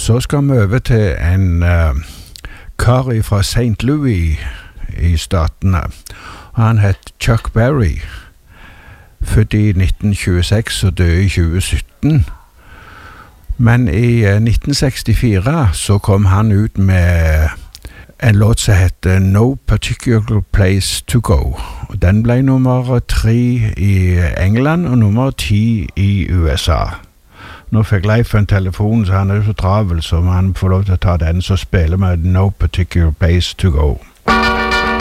Så skal vi over til en kar fra St. Louis i statene. Han het Chuck Berry, født i 1926 og døde i 2017. Men i 1964 så kom han ut med en låt som heter No Particular Place to Go. Og den ble nummer 3 i England og nummer 10 i USA. Nå fikk Leif en telefon, så han er jo så travel, så han får lov til å ta den, så spiller vi No Particular Place to Go.